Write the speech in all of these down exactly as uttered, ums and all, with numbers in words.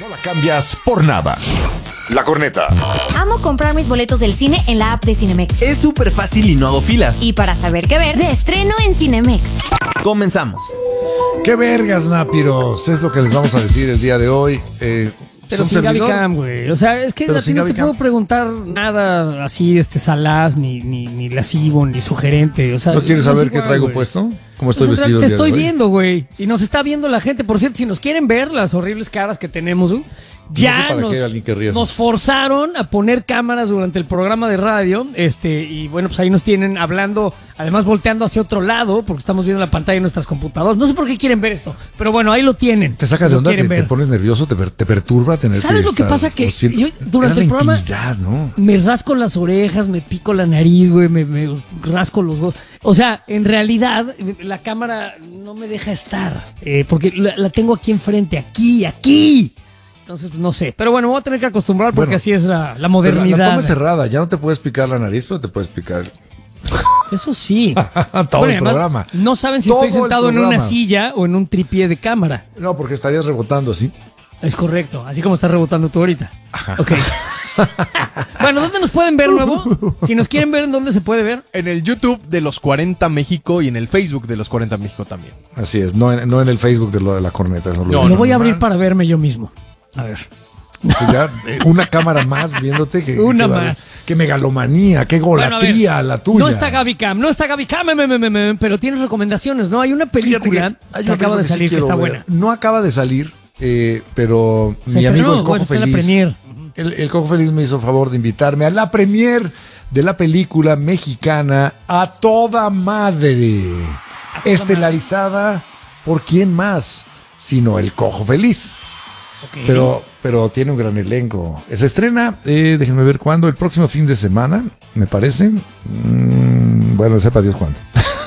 No la cambias por nada. La Corneta. Amo comprar mis boletos del cine en la app de Cinemex. Es súper fácil y no hago filas. Y para saber qué ver, de estreno en Cinemex. Comenzamos. ¡Qué vergas, nápiros! Es lo que les vamos a decir el día de hoy. Eh, Pero sin Gaby Cam, güey. O sea, es que Pero a ti sin no Gaby te Cam. puedo preguntar nada así, este, salaz, ni, ni, ni lascivo, ni sugerente. O sea, ¿No quieres es saber igual, qué traigo güey. puesto? ¿Cómo estoy Pues, vestido Te el día de estoy hoy? viendo, güey. Y nos está viendo la gente. Por cierto, si nos quieren ver las horribles caras que tenemos, güey, ya sé para nos, qué alguien querría eso. nos forzaron a poner cámaras durante el programa de radio. Este, y bueno, pues ahí nos tienen hablando, además volteando hacia otro lado, porque estamos viendo la pantalla de nuestras computadoras. No sé por qué quieren ver esto, pero bueno, ahí lo tienen. Te saca si de lo onda, te, quieren te ver. pones nervioso, te, per- te perturba tener que ¿Sabes lo que estar pasa? Que consciente. yo durante Era el la programa intimidad, ¿no? me rasco las orejas, me pico la nariz, güey, me, me rasco los huevos. O sea, en realidad, la cámara no me deja estar, eh, porque la, la tengo aquí enfrente, aquí, aquí. Entonces, no sé. Pero bueno, me voy a tener que acostumbrar porque Bueno, así es la, la Pero modernidad. La, la toma es cerrada, ya no te puedes picar la nariz, pero te puedes picar Eso sí. todo Bueno, el además, programa. no saben si Todo estoy el sentado en programa. una silla o en un tripié de cámara. No, porque estarías rebotando así. Es correcto, así como estás rebotando tú ahorita. Ok. Bueno, ¿dónde nos pueden ver, nuevo? Si nos quieren ver, ¿en dónde se puede ver? En el YouTube de Los cuarenta México y en el Facebook de Los cuarenta México también. Así es, no en, no en el Facebook de, lo de la corneta. Eso No, Lo no, voy a no, abrir no. para verme yo mismo. A ver. Sí, ya, eh, una cámara más viéndote. Que, Una que más. Qué megalomanía, qué Bueno, a ver, golatría la tuya. No está Gaby Cam, no está Gaby Cam, me, me, me, me, pero tienes recomendaciones, ¿no? Hay una película Fíjate que, hay una acaba película de sí salir que quiero está ver. buena. No acaba de salir, eh, pero Se mi amigo estrenó, el Cojo bueno, está en la Feliz. premier. El, el Cojo Feliz me hizo favor de invitarme a la premier de la película mexicana A Toda Madre. Estelarizada por quién más, sino el Cojo Feliz. Ok. Pero, pero tiene un gran elenco. Se estrena, eh, déjenme ver cuándo, el próximo fin de semana, me parece. Mm, bueno, sepa Dios cuándo.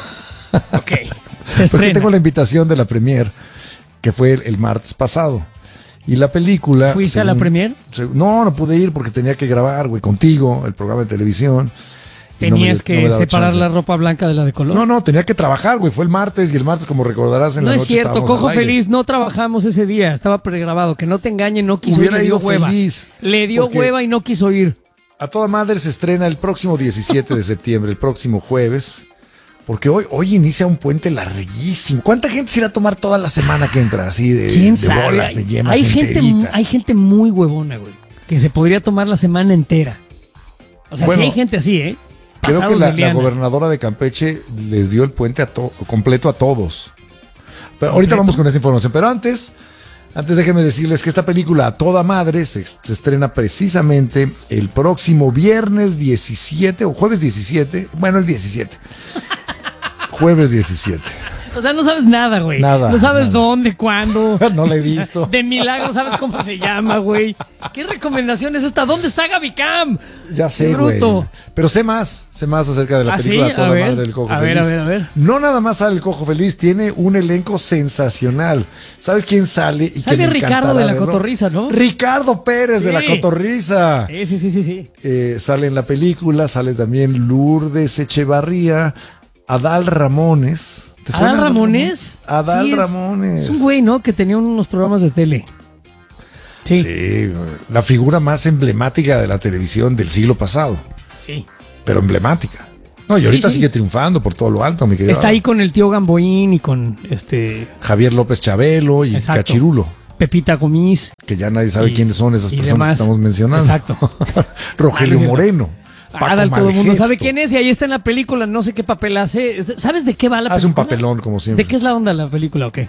Ok. Se Porque estrena. tengo la invitación de la premier, que fue el, el martes pasado. Y la película... ¿Fuiste a la premier? se- no, no pude ir porque tenía que grabar, güey, contigo, el programa de televisión. Y no me Tenías dio- no que me daba separar chance. la ropa blanca de la de color. No, no, tenía que trabajar, güey. Fue el martes y el martes, como recordarás, en No la es noche cierto, estábamos Cojo al aire. Feliz, no trabajamos ese día, estaba pregrabado, que no te engañen, no quiso Hubiera ir, le dio ido hueva. feliz, Le dio porque- hueva y no quiso ir. A Toda Madre se estrena el próximo diecisiete de septiembre, el próximo jueves, porque hoy, hoy inicia un puente larguísimo. ¿Cuánta gente se irá a tomar toda la semana que entra así de, ¿Quién de sabe? bolas, Hay, de yemas hay gente, enterita? hay gente muy huevona, güey, que se podría tomar la semana entera. O sea, Bueno, sí hay gente así, ¿eh? Creo Pasados que la, de la liana. gobernadora de Campeche les dio el puente a to- completo a todos. Pero ahorita ¿Completo? vamos con esta información. Pero antes, antes déjenme decirles que esta película A Toda Madre se, se estrena precisamente el próximo viernes diecisiete o jueves diecisiete. Bueno, el diecisiete. Jueves diecisiete. O sea, no sabes nada, güey. Nada, No sabes nada. dónde, cuándo. No la he visto. De milagro sabes cómo se llama, güey. ¿Qué recomendación es esta? ¿Dónde está Gaby Cam? Ya sé, Qué güey. bruto. Pero sé más, sé más acerca de la ¿Ah, película sí? A Toda A ver, Madre del Cojo a ver, Feliz. a ver, a ver. No nada más sale el Cojo Feliz, tiene un elenco sensacional. ¿Sabes quién sale? Y que Sale me Ricardo encantará de la verlo? Cotorriza, ¿no? Ricardo Pérez de Sí. la Cotorriza. Sí, sí, sí, sí, sí. Eh, sale en la película, sale también Lourdes Echevarría, Adal Ramones. ¿Te suena ¿Adal Ramones? Adal Sí, es- Ramones. Es un güey, ¿no? Que tenía unos programas de tele. Sí. Sí, güey, la figura más emblemática de la televisión del siglo pasado, Sí. pero emblemática. No, y ahorita Sí, sí. sigue triunfando por todo lo alto, mi querido. Está ahí con el tío Gamboín y con este Javier López Chabelo y Exacto. Cachirulo, Pepita Gomis. que ya nadie sabe Y- quiénes son esas y personas demás. que estamos mencionando. Exacto. Rogelio Ah, no es cierto. Moreno. Paco Adal, todo el mundo Malgesto. sabe quién es y ahí está en la película. No sé qué papel hace. ¿Sabes de qué va la película? Hace un papelón, como siempre. ¿De qué es la onda la película o qué?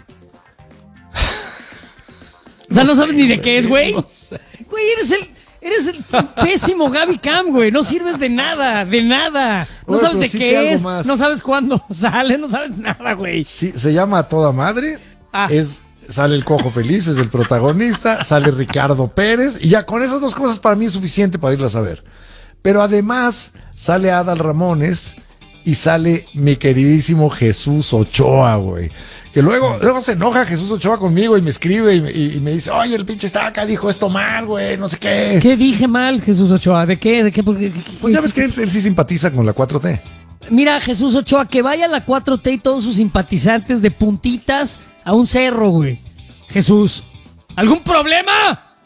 O sea, no, sabes ni de qué es, güey. Güey, eres el, eres el pésimo Gaby Cam, güey. No sirves de nada, de nada. No Bueno, sabes pero de sí sé qué algo es. más. No sabes cuándo sale, no sabes nada, güey. Sí, se llama A Toda Madre. Ah. Es, sale el Cojo Feliz, es el protagonista. Sale Ricardo Pérez. Y ya con esas dos cosas para mí es suficiente para irlas a ver. Pero además sale Adal Ramones y sale mi queridísimo Jesús Ochoa, güey. Que luego, luego se enoja Jesús Ochoa conmigo y me escribe y me, y- y me dice, oye, el pinche Estaca dijo esto mal, güey, no sé qué. ¿Qué dije mal, Jesús Ochoa? ¿De qué? ¿De qué? ¿Por qué? ¿Qué- qué- Pues ya ves que él, él sí simpatiza con la cuatro T. Mira, Jesús Ochoa, que vaya a la cuatro T y todos sus simpatizantes de puntitas a un cerro, güey. Jesús, ¿algún problema?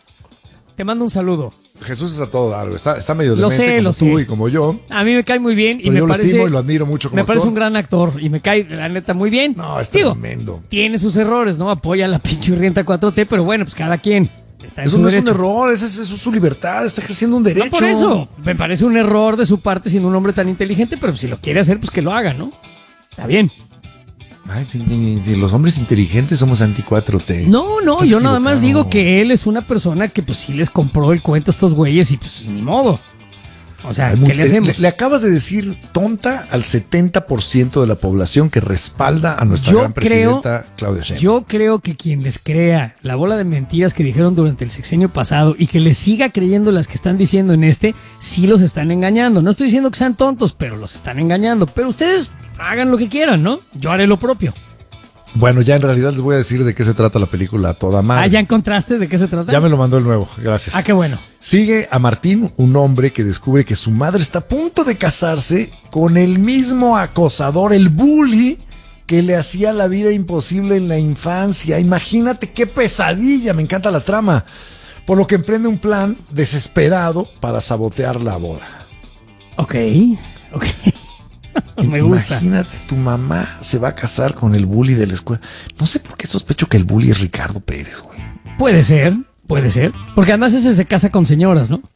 te mando un saludo. Jesús es a todo dar, está, está medio Lo demente sé, como lo tú sé. y como yo. A mí me cae muy bien y Pero me yo lo parece estimo y lo admiro mucho como me parece actor. un gran actor y me cae, la neta, muy bien. No, es Digo, tremendo. tiene sus errores, ¿no? Apoya la pinche rienta cuatro T, pero bueno, pues cada quien está en Eso su no es un derecho. error, eso es, eso es su libertad, está ejerciendo un derecho. No, por eso, me parece un error de su parte siendo un hombre tan inteligente, pero si lo quiere hacer, pues que lo haga, ¿no? Está bien. Ay, sí, sí, sí, los hombres inteligentes somos anti cuatro T. No, no, Estás yo nada más equivocado. digo que él es una persona que pues sí les compró el cuento a estos güeyes y pues ni modo. O sea, Hay ¿qué mu- le le, hacemos? le- le acabas de decir tonta al setenta por ciento de la población que respalda a nuestra Yo gran creo- presidenta Claudia Sheinbaum. Yo creo que quien les crea la bola de mentiras que dijeron durante el sexenio pasado y que les siga creyendo las que están diciendo en este, sí los están engañando. No estoy diciendo que sean tontos, pero los están engañando. Pero ustedes hagan lo que quieran, ¿no? Yo haré lo propio. Bueno, ya en realidad les voy a decir de qué se trata la película a toda madre. Ah, ¿ya encontraste de qué se trata? Ya me lo mandó el nuevo, gracias. Ah, qué bueno. Sigue a Martín, un hombre que descubre que su madre está a punto de casarse con el mismo acosador, el bully, que le hacía la vida imposible en la infancia. Imagínate qué pesadilla, me encanta la trama. Por lo que emprende un plan desesperado para sabotear la boda. Ok, ok. Me gusta. Imagínate, tu mamá se va a casar con el bully de la escuela. No sé por qué sospecho que el bully es Ricardo Pérez, güey. Puede ser, puede ser. Porque además ese se casa con señoras, ¿no?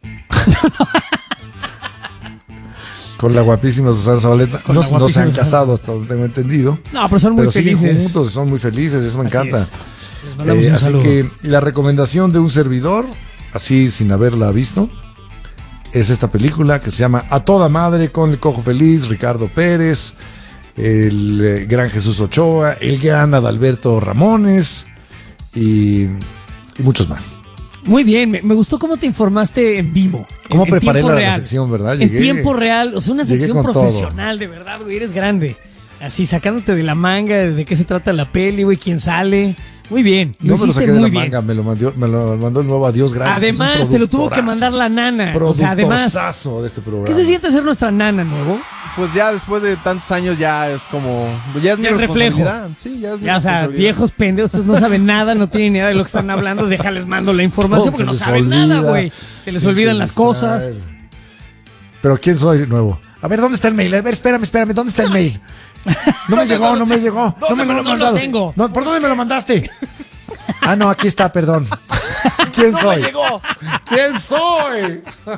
Con la guapísima Susana Zabaleta. Con No, la no se guapísima han Susana. casado hasta donde tengo entendido. No, pero son muy pero siguen felices. juntos, son muy felices, eso me Así encanta. es. Les mandamos Eh, un así saludo. que la recomendación de un servidor, así sin haberla visto, es esta película que se llama A Toda Madre con el Cojo Feliz, Ricardo Pérez, el eh, gran Jesús Ochoa, el gran Adalberto Ramones y, y muchos más. Muy bien, me, me gustó cómo te informaste en vivo. ¿Cómo en, en preparé tiempo la, la real. sección, verdad? En Llegué- tiempo real, o sea, una llegué sección con profesional, de verdad, güey, eres grande. Así, sacándote de la manga de, de qué se trata la peli, güey, quién sale. Muy bien, lo No me lo hiciste saqué de muy la bien. manga, me lo, mandó, me lo mandó el nuevo Adiós, gracias. Además, Es un te lo tuvo que productorazo. mandar la nana. O sea, además, Productorazo de este programa. ¿qué se siente ser nuestra nana, nuevo? Pues ya después de tantos años ya es como... Ya es mi Ya es reflejo. responsabilidad. Sí, ya es mi Ya, o sea, responsabilidad. viejos pendejos, ustedes no saben nada, no tienen ni idea de lo que están hablando, déjales mando la información Oh, porque se no les saben olvida. nada, güey. Se les Sí, olvidan se las distraen. cosas. Pero ¿quién soy nuevo? A ver, ¿dónde está el mail? A ver, espérame, espérame, ¿dónde está el mail? No me llegó, no me llegó. No me lo han No lo mandado. tengo. No, ¿por dónde me lo mandaste? Ah, no, aquí está, perdón. ¿Quién soy? llegó. ¿Quién soy?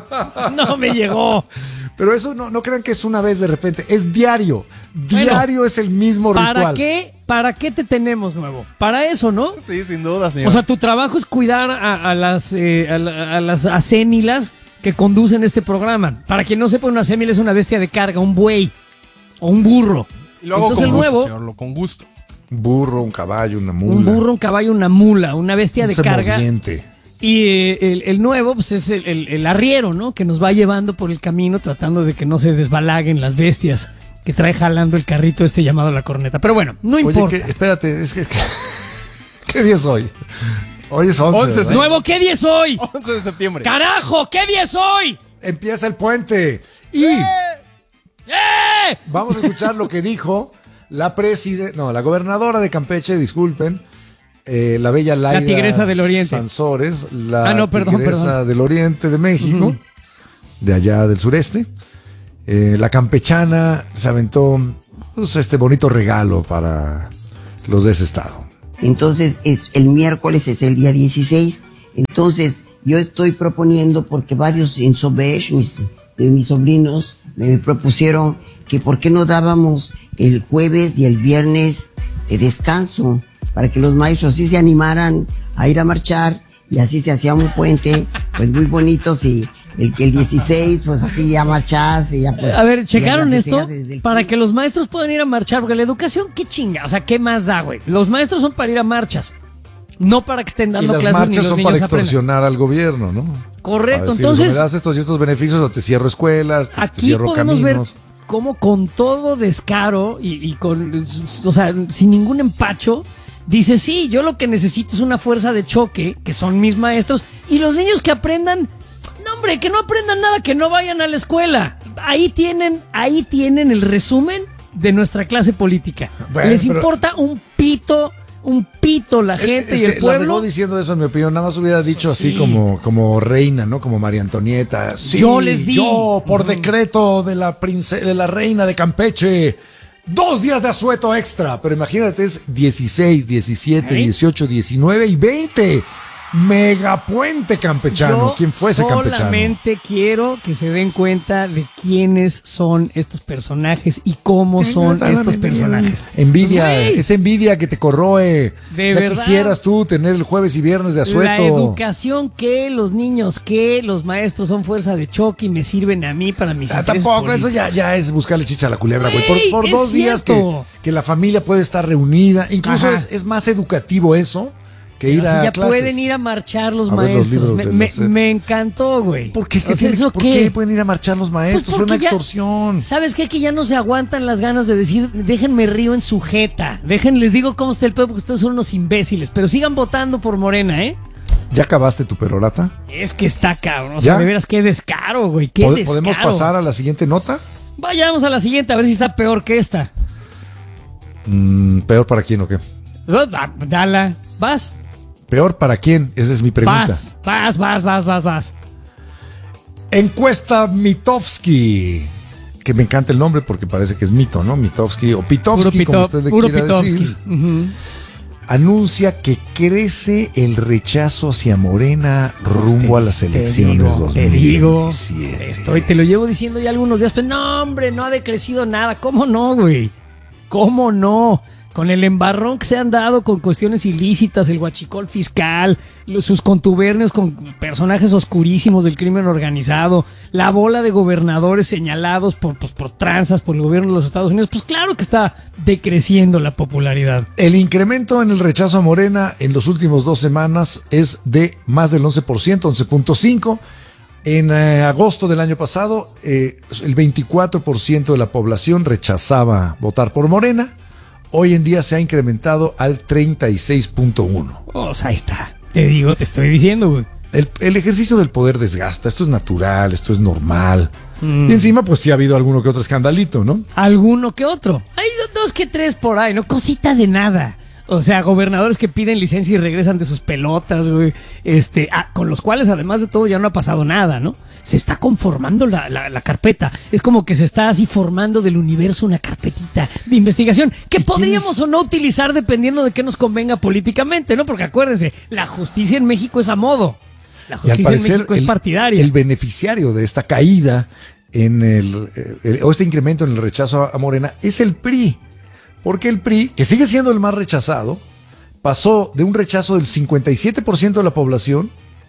No me llegó. Pero eso no, no crean que es una vez de repente, es diario. Diario es el mismo ¿Para ritual. qué, ¿Para qué te tenemos, nuevo? Para eso, ¿no? Sí, sin duda, señor. O sea, tu trabajo es cuidar a, a las eh, a, la- a las acémilas que conducen este programa. Para quien no sepa, una acémila es una bestia de carga, un buey o un burro. Y lo hago Entonces con el gusto, nuevo, señor, lo- con gusto. Un burro, un caballo, una mula. un burro, un caballo, una mula, una bestia un de carga. semoviente. Y eh, el, el nuevo, pues es el, el- el arriero, ¿no? Que nos va llevando por el camino tratando de que no se desbalaguen las bestias que trae jalando el carrito este llamado la corneta. Pero bueno, no Oye, importa. que- espérate, es que... ¿Qué día es hoy? Hoy es once, once, ¿verdad? sí. Nuevo, ¿qué día es hoy? once de septiembre. ¡Carajo! ¿Qué día es hoy? Empieza el puente. Y ¡Eh! vamos a escuchar lo que dijo la presidenta, no, la gobernadora de Campeche, disculpen, eh, la bella Laida tigresa del Oriente. Sansores, la Ah, no, perdón, tigresa perdón. del Oriente de México, Ujú. de allá del sureste. Eh, la campechana se aventó pues, este bonito regalo para los de ese estado. Entonces, es, el miércoles es el día dieciséis. Entonces, yo estoy proponiendo, porque varios en Sobesh, mis, de mis sobrinos, me propusieron que por qué no dábamos el jueves y el viernes de descanso, para que los maestros sí se animaran a ir a marchar, y así se hacía un puente, pues muy bonito, y el, el dieciséis, pues así ya marcharse, ya pues... A ver, ya ¿checaron las esto? festejas desde el Para que los maestros puedan ir a marchar, porque la educación, qué chinga, o sea, ¿qué más da, güey? Los maestros son para ir a marchas, no para que estén Y dando las clases ni marchas los son niños para aprendan. extorsionar al gobierno, ¿no? Correcto, Para decir, entonces- me das estos y estos beneficios o te cierro escuelas, te, te Aquí cierro podemos caminos. ver cómo con todo descaro y, y con, o sea, sin ningún empacho, dice, sí, yo lo que necesito es una fuerza de choque, que son mis maestros, y los niños que aprendan, no hombre, que no aprendan nada, que no vayan a la escuela. Ahí tienen, ahí tienen el resumen de nuestra clase política. Bueno, Les pero- importa un pito, un pito la gente Es y que el la pueblo. regó diciendo eso, en mi opinión. Nada más hubiera dicho Sí. así como, como reina, ¿no? Como María Antonieta. Sí, Yo les di. Yo, por decreto de la, prince- de la reina de Campeche, dos días de asueto extra. Pero imagínate, es dieciséis, diecisiete, ¿Eh? dieciocho, diecinueve y veinte. Megapuente campechano. Yo ¿Quién fue ese campechano? solamente quiero que se den cuenta de quiénes son estos personajes y cómo son estos personajes. Envidia, Pues, güey, es envidia que te corroe. De ya verdad. quisieras tú tener el jueves y viernes de asueto. La educación que, los niños que, los maestros son fuerza de choque y me sirven a mí para mis Ah, intereses tampoco, eso políticos. ya, ya es buscarle chicha a la culebra, güey. Por, Güey, por es dos días que, cierto. que la familia puede estar reunida. Incluso Ajá. es, es más educativo eso que ir Pero si a ya clases. pueden ir a marchar los A ver los maestros. libros me, de me- la SEP. me encantó, güey. ¿Por qué? ¿Qué O sea, tiene- ¿eso ¿Por qué? qué pueden ir a marchar los maestros? Pues Fue una porque ya- extorsión. ¿Sabes qué? Que ya no se aguantan las ganas de decir, déjenme río en su jeta. Dejen, les digo cómo está el pedo porque ustedes son unos imbéciles. Pero sigan votando por Morena, ¿eh? ¿Ya acabaste tu perorata? Es que está cabrón. O sea, ¿Ya? de veras, qué descaro, güey. Qué ¿Pod- descaro. ¿Podemos pasar a la siguiente nota? Vayamos a la siguiente a ver si está peor que esta. Mm, ¿Peor para quién o qué? Va, Dala. Vas. ¿Peor para quién? Esa es mi pregunta. Vas. Vas, vas, vas, vas, vas. Encuesta Mitofsky. Que me encanta el nombre porque parece que es mito, ¿no? Mitofsky o Puro, Pitovsky, como pito, usted le puro quiera Pitovsky. decir. Ujú. Anuncia que crece el rechazo hacia Morena rumbo a las Te elecciones digo, Te digo, dos mil veintisiete. estoy, te lo llevo diciendo ya algunos días, pero no, hombre, no ha decrecido nada. ¿Cómo no, güey? ¿Cómo no? Con el embarrón que se han dado con cuestiones ilícitas, el huachicol fiscal, los- sus contubernios con personajes oscurísimos del crimen organizado, la bola de gobernadores señalados por, pues, por tranzas por el gobierno de los Estados Unidos, pues claro que está decreciendo la popularidad. El incremento en el rechazo a Morena en los últimos dos semanas es de más del once por ciento, once punto cinco por ciento. En eh, agosto del año pasado, eh, el veinticuatro por ciento de la población rechazaba votar por Morena. Hoy en día se ha incrementado al treinta y seis punto uno. O sea, ahí está. Te digo, te estoy diciendo, güey. El, el ejercicio del poder desgasta, esto es natural, esto es normal. Mm. Y encima, pues sí ha habido alguno que otro escandalito, ¿no? Alguno que otro. Hay do- dos que tres por ahí, ¿no? Cosita de nada. O sea, gobernadores que piden licencia y regresan de sus pelotas, güey. Este, ah, con los cuales, además de todo, ya no ha pasado nada, ¿no? Se está conformando la, la, la carpeta. Es como que se está así formando del universo una carpetita de investigación que ¿Y quién podríamos es? o no utilizar dependiendo de qué nos convenga políticamente, ¿no? Porque acuérdense, la justicia en México es a modo. La Y al justicia en parecer, México es el, partidaria. el beneficiario de esta caída en el, eh, el- o este incremento en el rechazo a, a Morena es el P R I. Porque el P R I, que sigue siendo el más rechazado, pasó de un rechazo del cincuenta y siete por ciento de la población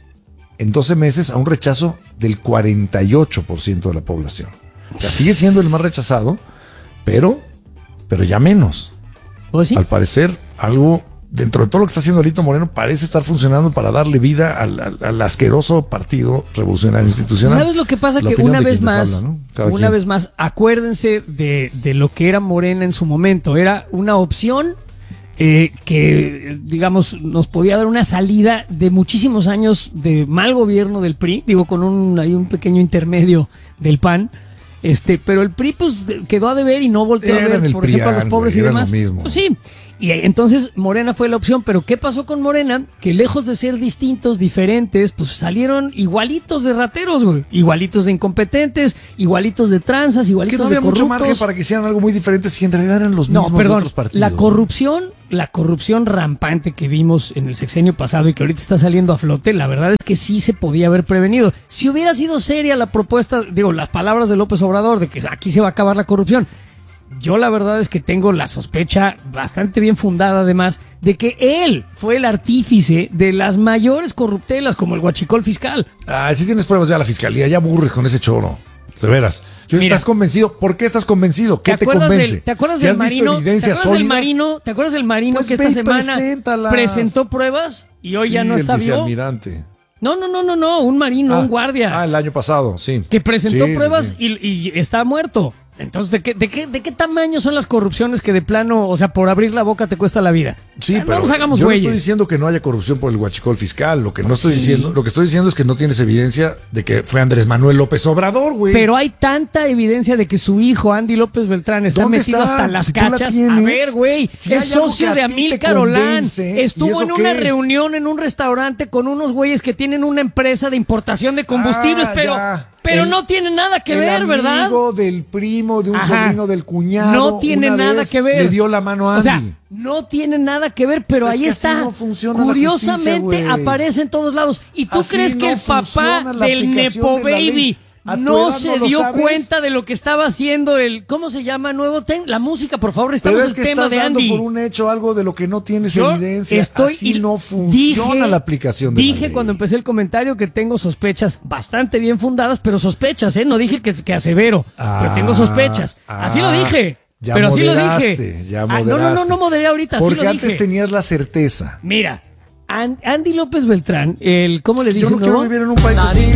en doce meses a un rechazo del cuarenta y ocho por ciento de la población. O sea, sigue siendo el más rechazado, pero, pero ya menos. ¿O sí? Al parecer, algo dentro de todo lo que está haciendo Alito Moreno parece estar funcionando para darle vida al, al- al asqueroso Partido Revolucionario Institucional. ¿Sabes lo que pasa? La Que opinión una de vez quien les más, habla, ¿no? Cada una quien. vez más, acuérdense de, de lo que era Morena en su momento. Era una opción eh, que, digamos, nos podía dar una salida de muchísimos años de mal gobierno del P R I, digo, con un, hay un pequeño intermedio del P A N. Este, pero el P R I pues de- quedó a deber y no volteó a Eran ver, el por ejemplo, a los PRIAN, pobres güey, y eran demás. lo mismo. Pues sí. Y eh, entonces Morena fue la opción, pero ¿qué pasó con Morena? Que lejos de ser distintos, diferentes, pues salieron igualitos de rateros, güey. Igualitos de incompetentes, igualitos de tranzas, Que igualitos no había de mucho corruptos. margen para que hicieran algo muy diferente si en realidad eran los No, mismos perdón, de otros partidos. la corrupción, la corrupción rampante que vimos en el sexenio pasado y que ahorita está saliendo a flote, la verdad es que sí se podía haber prevenido. Si hubiera sido seria la propuesta, digo, las palabras de López Obrador de que aquí se va a acabar la corrupción, yo la verdad es que tengo la sospecha bastante bien fundada además de que él fue el artífice de las mayores corruptelas como el huachicol fiscal. Ah, si tienes pruebas ya la fiscalía, ya aburres con ese choro. De veras. Yo, Mira. ¿Estás convencido? ¿Por qué estás convencido? ¿Qué te, acuerdas convence? del- ¿Te acuerdas ¿Si del has visto marino? ¿Te evidencias acuerdas del sólidas? marino? ¿Te acuerdas del marino Pues que ve esta y semana preséntalas. presentó pruebas y hoy Sí, ya no el está vivo? vicealmirante. No, no, no, no, no, un marino, Ah, un guardia Ah, el año pasado, sí. que presentó Sí, sí, pruebas sí. Y, y está muerto. Entonces, ¿de qué, de qué, de qué tamaño son las corrupciones que de plano, o sea, por abrir la boca te cuesta la vida? Sí, O sea, pero no nos hagamos yo no güeyes. estoy diciendo que no haya corrupción por el huachicol fiscal. Lo que no estoy Sí. diciendo, lo que estoy diciendo es que no tienes evidencia de que fue Andrés Manuel López Obrador, güey. Pero hay tanta evidencia de que su hijo, Andy López Beltrán, está ¿Dónde metido está? hasta las Si tú la cachas. tienes, A ver, güey, si es hay algo socio que de a ti te Amílcar Olán. convence, ¿y Estuvo eso en una qué? reunión en un restaurante con unos güeyes que tienen una empresa de importación de combustibles, Ah, pero, ya. pero El- no tiene nada que el ver, ¿verdad? amigo del primo, de un Ajá. sobrino del cuñado. No tiene una nada vez que ver. Le dio la mano a O Andy. sea, no tiene nada que ver, pero Es ahí que así está. no funciona la Curiosamente justicia, güey. aparece en todos lados. ¿Y tú Así crees que no el papá funciona la del aplicación Nepo de la ley. Baby ¿A tu no edad se no lo dio sabes? cuenta de lo que estaba haciendo el, ¿cómo se llama? Nuevo ten, la música, por favor, estamos Pero en es que el tema estás de dando Andy. por un hecho algo de lo que no tienes Yo evidencia. estoy Así y- no funciona dije- la aplicación de la Dije ley. cuando empecé el comentario que tengo sospechas bastante bien fundadas, pero sospechas, ¿eh? No dije que, que asevero, Ah, pero tengo sospechas. Así lo ah, dije. ya pero así lo moderaste, dije. ya Ah, no, no, no, moderaste. no moderé ahorita, así Porque lo antes dije. tenías la certeza. Mira, An- Andy López Beltrán, el, ¿cómo le Yo dicen? no quiero no? vivir en un país así.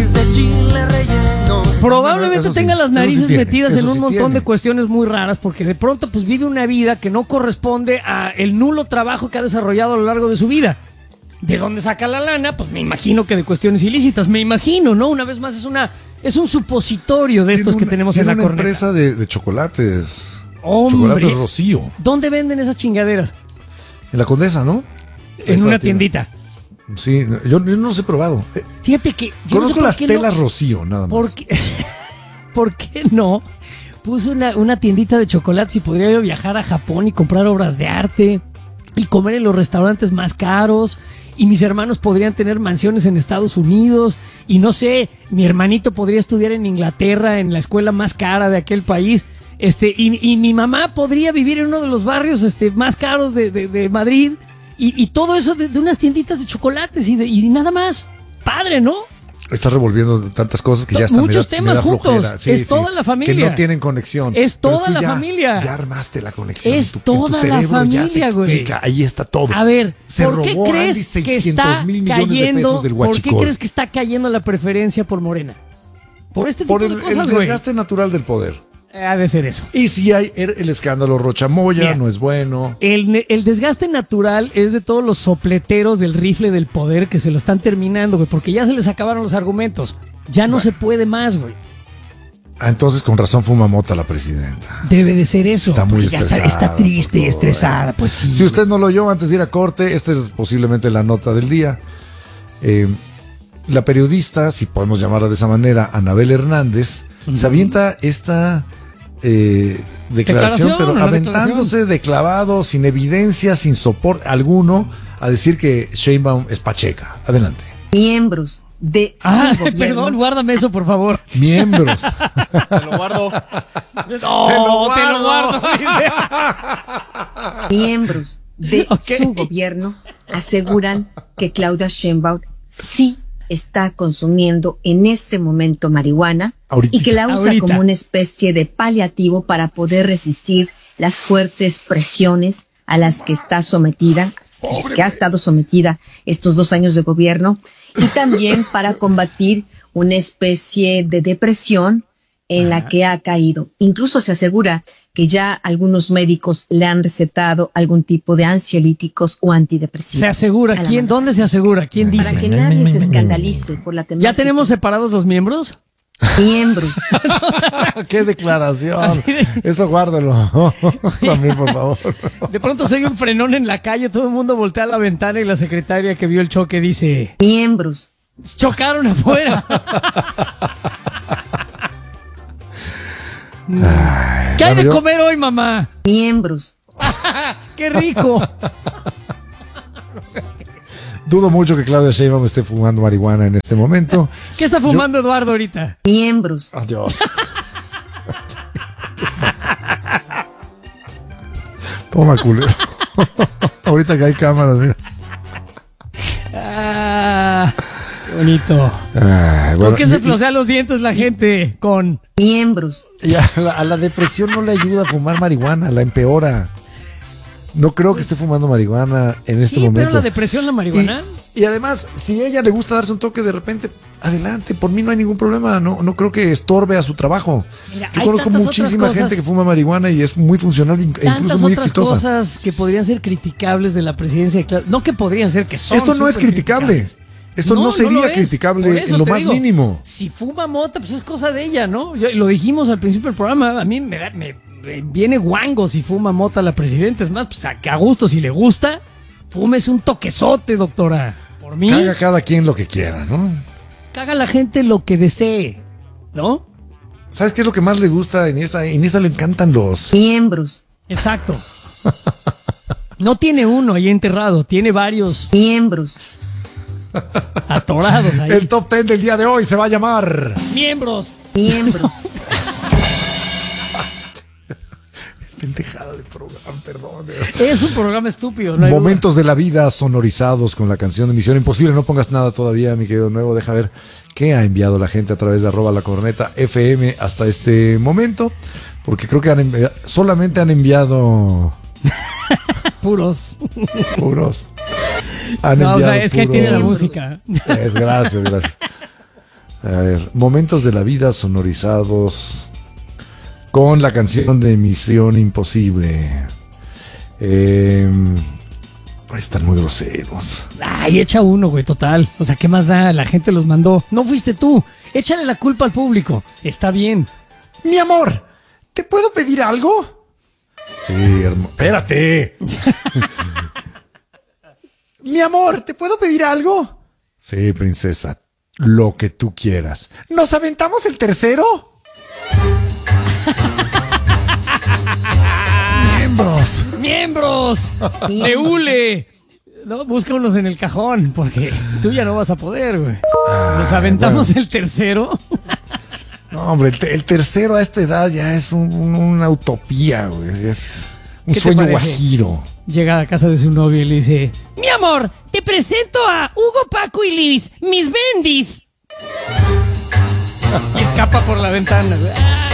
Probablemente Eso sí, tenga las eso narices sí tiene, metidas eso en un sí montón tiene. de cuestiones muy raras, porque de pronto pues vive una vida que no corresponde a el nulo trabajo que ha desarrollado a lo largo de su vida. ¿De dónde saca la lana? Pues me imagino que de cuestiones ilícitas, me imagino, ¿no? Una vez más es una es un supositorio de estos Tiene que una- tenemos en tiene la una corneta. empresa de, de chocolates. Hombre. Chocolates Rocío. ¿Dónde venden esas chingaderas? En la Condesa, ¿no? En Esa una tiene. tiendita. Sí, yo, yo no los he probado. Eh, Fíjate que yo no sé Conozco por las qué telas no- Rocío, nada más. ¿Por qué, ¿Por qué no? Puse una, una tiendita de chocolates y podría yo viajar a Japón y comprar obras de arte y comer en los restaurantes más caros. Y mis hermanos podrían tener mansiones en Estados Unidos. Y no sé, mi hermanito podría estudiar en Inglaterra, en la escuela más cara de aquel país. Este, y, y mi mamá podría vivir en uno de los barrios este, más caros de, de, de Madrid. Y, y todo eso de, de unas tienditas de chocolates y, de, y nada más. Padre, ¿no? Estás revolviendo tantas cosas que ya están. Muchos me da- temas me da juntos. flojera. Es toda la familia. Que no tienen conexión. Es Pero toda tú la ya- familia. Ya armaste la conexión. Es en tu, en tu toda la cerebro ya se familia, güey. explica. Ahí está todo. A ver, se ¿por qué robó Andy crees que seiscientos está mil millones de cayendo? pesos del ¿Por qué huachicol. crees que está cayendo la preferencia por Morena? Por este tipo Por el, de cosas, el güey. desgaste natural del poder. Ha de ser eso. Y si hay el, el escándalo Rochamoya, Mira. no es bueno. El, ne- el desgaste natural es de todos los sopleteros del rifle del poder que se lo están terminando, güey, porque ya se les acabaron los argumentos. Ya no se puede más, güey. Ah, entonces con razón fuma mota la presidenta. Debe de ser eso. Está muy porque ya está, estresada está triste y por todo estresada, esto. pues sí. Si usted no lo oyó antes de ir a corte, esta es posiblemente la nota del día. Eh, la periodista, si podemos llamarla de esa manera, Anabel Hernández, se avienta esta eh, declaración, Declaración, pero una aventándose de clavado, sin evidencia, sin soporte alguno, a decir que Sheinbaum es pacheca. Adelante. Miembros de su Ah, gobierno. perdón, guárdame eso, por favor. Miembros. Te lo guardo. No, te lo guardo, dice. Miembros de Ok. su gobierno aseguran que Claudia Sheinbaum sí está consumiendo en este momento marihuana Ahorita. y que la usa Ahorita. como una especie de paliativo para poder resistir las fuertes presiones a las que está sometida, a las que ha estado sometida estos dos años de gobierno, y también para combatir una especie de depresión en la que ha caído. Incluso se asegura que ya algunos médicos le han recetado algún tipo de ansiolíticos o antidepresivos. Se asegura. A la ¿Quién? mano. ¿Dónde se asegura? ¿Quién Para dice? que nadie se escandalice por la temática. ¿Ya tenemos separados los miembros? miembros. ¡Qué declaración! Así de- Eso guárdalo. También, por favor. De pronto soy un frenón en la calle, todo el mundo voltea a la ventana y la secretaria que vio el choque dice, miembros. chocaron afuera. ¿Qué hay bueno, de yo- comer hoy, mamá? Miembros. ¡Qué rico! Dudo mucho que Claudia Sheinbaum esté fumando marihuana en este momento. ¿Qué está fumando Eduardo ahorita? Miembros. Adiós. Toma, culero. Ahorita que hay cámaras, mira. Ah, qué bonito. Ay, bueno, ¿Por qué se y- flosea los dientes la gente con... Miembros. y a, la, a la depresión no le ayuda a fumar marihuana, la empeora. No creo que esté fumando marihuana en este Sí, momento. pero la depresión, la marihuana. Y, Y además, si a ella le gusta darse un toque de repente, adelante, por mí no hay ningún problema, no, no creo que estorbe a su trabajo. Mira, Yo hay conozco tantas muchísima otras gente cosas- que fuma marihuana y es muy funcional e incluso Tantas muy otras exitosa. cosas que podrían ser criticables de la presidencia. Claro, no que podrían ser, que son. Esto no es súper criticable. criticables. Esto no, lo sería es. criticable Por eso en lo te más digo, mínimo. Si fuma mota, pues es cosa de ella, ¿no? Ya lo dijimos al principio del programa. A mí me, da, me, me viene guango si fuma mota la presidenta. Es más, pues a, a gusto, si le gusta, fúmese un toquezote, doctora. Por mí, Caga cada quien lo que quiera, ¿no? caga la gente lo que desee, ¿no? ¿Sabes qué es lo que más le gusta? En esta, en esta le encantan los... Miembros, Exacto. No tiene uno ahí enterrado, tiene varios miembros, atorados ahí. El top ten del día de hoy se va a llamar... Miembros. miembros. Pendejada de programa, perdón. Es un programa estúpido, no hay duda. Momentos de la vida sonorizados con la canción de Misión Imposible. No pongas nada todavía, mi querido Nuevo. Deja ver qué ha enviado la gente a través de arroba la corneta F M hasta este momento. Porque creo que han envi- solamente han enviado Puros. puros. Han No, o sea, enviado es que ahí tiene la puros. música. Es, gracias, gracias. A ver, momentos de la vida sonorizados con la canción de Misión Imposible. Eh, están muy groseros. Ay, echa uno, güey, total. O sea, ¿qué más da? La gente los mandó. No fuiste tú. Échale la culpa al público. Está bien. Mi amor, ¿te puedo pedir algo? Sí, hermano. Espérate. Mi amor, ¿te puedo pedir algo? Sí, princesa. Lo que tú quieras. ¿Nos aventamos el tercero? Miembros. ¡Miembros! ¡De hule! No, busca unos en el cajón, porque tú ya no vas a poder, güey. Nos aventamos bueno. el tercero. No, hombre, el, te- el tercero a esta edad ya es un- un- una utopía, güey. Es un ¿Qué te sueño parece? guajiro. Llega a casa de su novio y le dice: Mi amor, te presento a Hugo, Paco y Liz, mis bendis. Y escapa por la ventana, güey.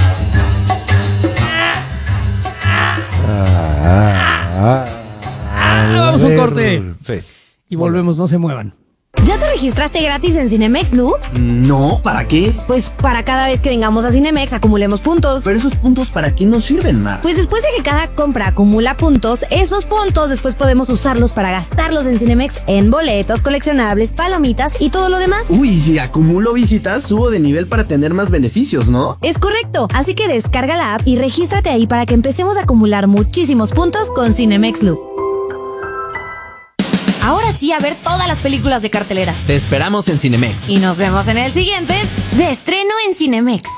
Ah, vamos a un corte. Sí. Y volvemos, no se muevan. ¿Ya te registraste gratis en Cinemex, Lu? No, ¿para qué? Pues para cada vez que vengamos a Cinemex acumulemos puntos. Pero esos puntos, ¿para qué nos sirven, Mar? Pues después de que cada compra acumula puntos, esos puntos después podemos usarlos para gastarlos en Cinemex en boletos, coleccionables, palomitas y todo lo demás. Uy, si acumulo visitas, subo de nivel para tener más beneficios, ¿no? Es correcto, así que descarga la app y regístrate ahí para que empecemos a acumular muchísimos puntos con Cinemex Lu. Ahora sí, a ver todas las películas de cartelera. Te esperamos en Cinemex. Y nos vemos en el siguiente de estreno en Cinemex.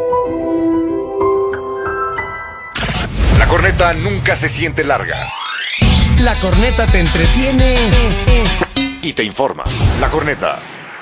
La corneta nunca se siente larga La corneta te entretiene. y te informa. La corneta.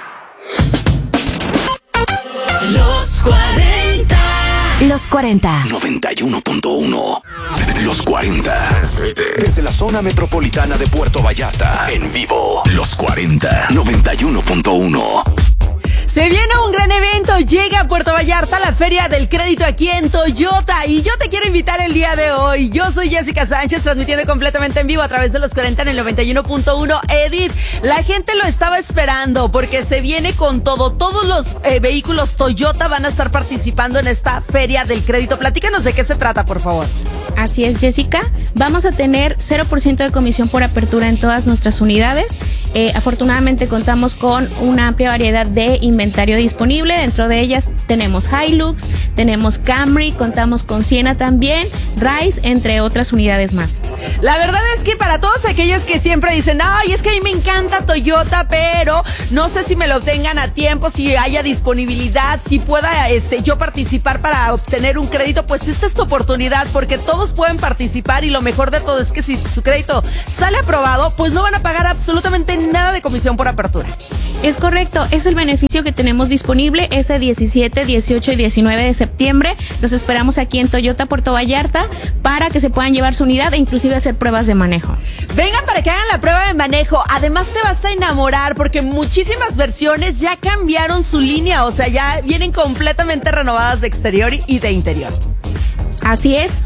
Los cuarenta. Los cuarenta. noventa y uno punto uno. Los cuarenta. Transmite desde la zona metropolitana de Puerto Vallarta. En vivo. Los cuarenta. noventa y uno punto uno. Se viene un gran evento, llega a Puerto Vallarta la Feria del Crédito aquí en Toyota y yo te quiero invitar el día de hoy. Yo soy Jessica Sánchez transmitiendo completamente en vivo a través de los cuarenta en el noventa y uno punto uno. Edith, la gente lo estaba esperando porque se viene con todo. Todos los eh, vehículos Toyota van a estar participando en esta Feria del Crédito. Platícanos de qué se trata, por favor. Así es, Jessica. Vamos a tener cero por ciento de comisión por apertura en todas nuestras unidades. Eh, afortunadamente contamos con una amplia variedad de inventario disponible. Dentro de ellas tenemos Hilux, tenemos Camry, contamos con Siena también, Rise, entre otras unidades más. La verdad es que para todos aquellos que siempre dicen, ay, es que a mí me encanta Toyota, pero no sé si me lo tengan a tiempo, si haya disponibilidad, si pueda este, yo participar para obtener un crédito, pues esta es tu oportunidad, porque todos pueden participar y lo mejor de todo es que si su crédito sale aprobado, pues no van a pagar absolutamente nada de comisión por apertura. Es correcto, es el beneficio que tenemos disponible este diecisiete, dieciocho y diecinueve de septiembre. Los esperamos aquí en Toyota Puerto Vallarta para que se puedan llevar su unidad e inclusive hacer pruebas de manejo. Vengan para que hagan la prueba de manejo. Además te vas a enamorar porque muchísimas versiones ya cambiaron su línea, o sea, ya vienen completamente renovadas de exterior y de interior. Así es,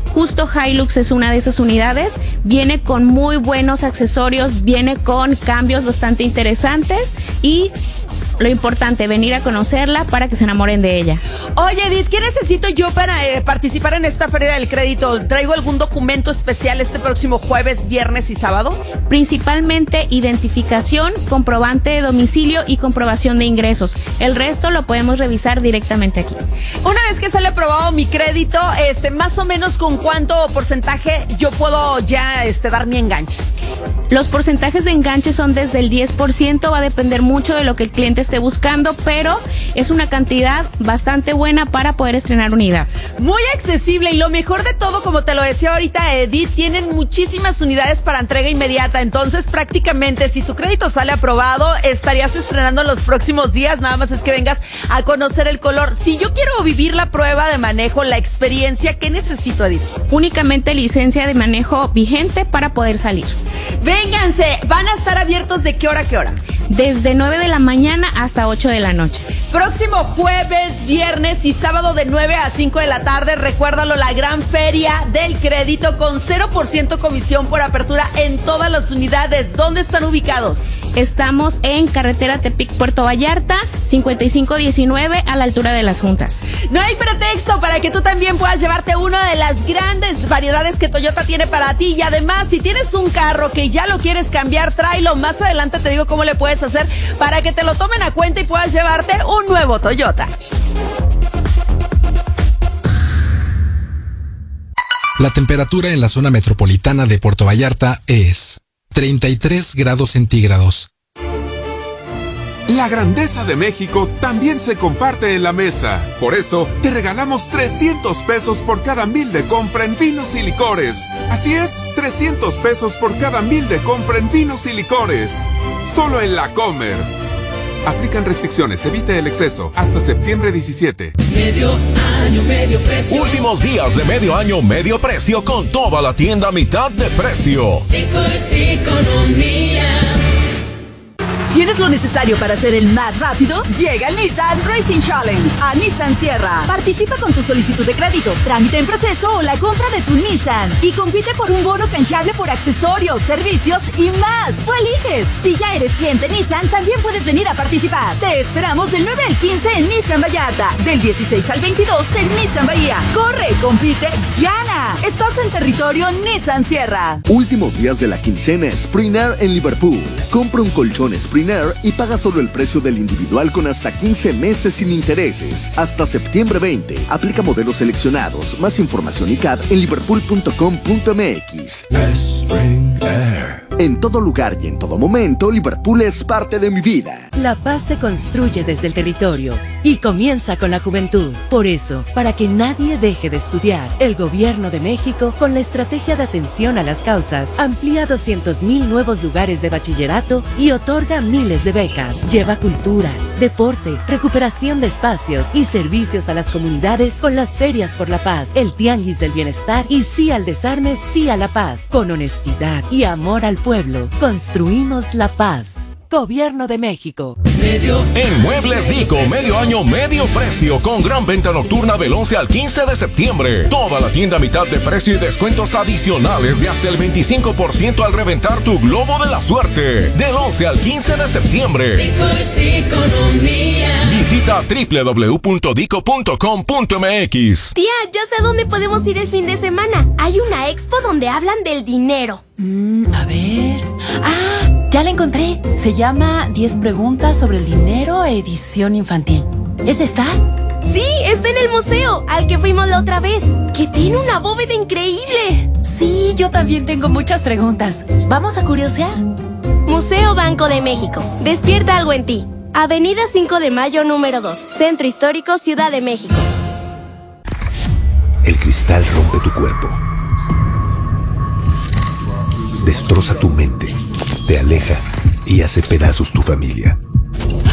Justo Hilux es una de esas unidades. Viene con muy buenos accesorios, viene con cambios bastante interesantes y lo importante, venir a conocerla para que se enamoren de ella. Oye, Edith, ¿qué necesito yo para eh, participar en esta Feria del Crédito? ¿Traigo algún documento especial este próximo jueves, viernes y sábado? Principalmente identificación, comprobante de domicilio y comprobación de ingresos. El resto lo podemos revisar directamente aquí. Una vez que sale aprobado mi crédito, este, más o menos con cuánto porcentaje yo puedo ya este, dar mi enganche. Los porcentajes de enganche son desde el diez por ciento, va a depender mucho de lo que el cliente esté buscando, pero es una cantidad bastante buena para poder estrenar unidad. Muy accesible y lo mejor de todo, como te lo decía ahorita Edith, tienen muchísimas unidades para entrega inmediata, entonces prácticamente si tu crédito sale aprobado, estarías estrenando en los próximos días, nada más es que vengas a conocer el color. Si yo quiero vivir la prueba de manejo, la experiencia, ¿qué necesito, Edith? Únicamente licencia de manejo vigente para poder salir. Vénganse, van a estar abiertos ¿de qué hora a qué hora? Desde nueve de la mañana hasta ocho de la noche. Próximo jueves, viernes y sábado de nueve a cinco de la tarde, recuérdalo, la gran feria del crédito con cero por ciento comisión por apertura en todas las unidades. ¿Dónde están ubicados? Estamos en carretera Tepic Puerto Vallarta, cincuenta y cinco diecinueve, a la altura de las Juntas. No hay pretexto para que tú también puedas llevarte una de las grandes variedades que Toyota tiene para ti. Y además, si tienes un carro que ya lo quieres cambiar, tráelo. Más adelante te digo cómo le puedes hacer para que te lo tomen a cuenta y puedas llevarte un nuevo Toyota. La temperatura en la zona metropolitana de Puerto Vallarta es treinta y tres grados centígrados. La grandeza de México también se comparte en la mesa. Por eso, te regalamos trescientos pesos por cada mil de compra en vinos y licores. Así es, trescientos pesos por cada mil de compra en vinos y licores. Solo en La Comer. Aplican restricciones, evite el exceso. Hasta septiembre diecisiete. Medio año, medio precio. Últimos días de medio año, medio precio con toda la tienda a mitad de precio. Rico es economía. ¿Tienes lo necesario para ser el más rápido? Llega el Nissan Racing Challenge a Nissan Sierra. Participa con tu solicitud de crédito, trámite en proceso o la compra de tu Nissan y compite por un bono canjeable por accesorios, servicios y más. Tú eliges. Si ya eres cliente Nissan, también puedes venir a participar. Te esperamos del nueve al quince en Nissan Vallarta, del dieciséis al veintidós en Nissan Bahía. Corre, compite, gana. Estás en territorio Nissan Sierra. Últimos días de la quincena Sprint en Liverpool. Compra un colchón Sprint y paga solo el precio del individual con hasta quince meses sin intereses. Hasta septiembre veinte. Aplica modelos seleccionados. Más información y C A D en liverpool punto com punto m x. Spring Air. En todo lugar y en todo momento, Liverpool es parte de mi vida. La paz se construye desde el territorio y comienza con la juventud. Por eso, para que nadie deje de estudiar, el Gobierno de México, con la estrategia de atención a las causas, amplía doscientos mil nuevos lugares de bachillerato y otorga miles de becas. Lleva cultura, deporte, recuperación de espacios y servicios a las comunidades con las ferias por la paz, el tianguis del bienestar y sí al desarme, sí a la paz. Con honestidad y amor al pueblo, construimos la paz. Gobierno de México. Medio. En Muebles Dico, medio año, medio precio, con gran venta nocturna del once al quince de septiembre. Toda la tienda a mitad de precio y descuentos adicionales de hasta el veinticinco por ciento al reventar tu globo de la suerte. Del once al quince de septiembre. Dico es economía. Visita doble u doble u doble u punto dico punto com punto m x. Tía, yo sé dónde podemos ir el fin de semana. Hay una expo donde hablan del dinero. Mm, a ver. ¡Ah! Ya la encontré. Se llama diez preguntas sobre el dinero, edición infantil. ¿Es esta? Sí, está en el museo, al que fuimos la otra vez, que tiene una bóveda increíble. Sí, yo también tengo muchas preguntas. ¿Vamos a curiosear? Museo Banco de México. Despierta algo en ti. Avenida cinco de mayo, número dos. Centro Histórico, Ciudad de México. El cristal rompe tu cuerpo. Destroza tu mente, te aleja y hace pedazos tu familia.